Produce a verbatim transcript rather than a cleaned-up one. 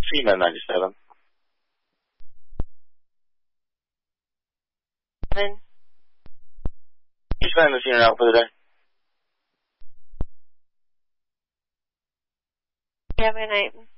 Trina ninety-seven. Seven. You spending the senior out for the day? Yeah, good night.